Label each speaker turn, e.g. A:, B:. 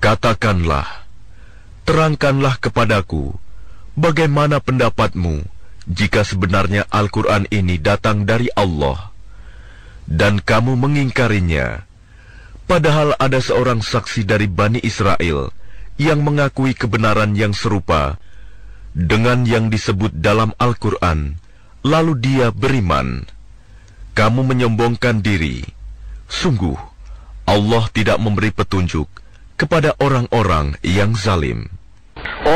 A: Katakanlah, terangkanlah kepadaku, bagaimana pendapatmu jika sebenarnya Al-Quran ini datang dari Allah, dan kamu mengingkarinya, padahal ada seorang saksi dari Bani Israel yang mengakui kebenaran yang serupa dengan yang disebut dalam Al-Quran, lalu dia beriman. Kamu menyombongkan diri. Sungguh, Allah tidak memberi petunjuk kepada orang-orang yang zalim.